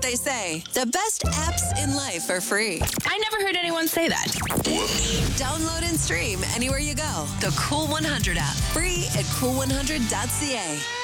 what they say. The best apps in life are free. I never heard anyone say that. Download and stream anywhere you go. The Cool 100 app. Free at cool100.ca.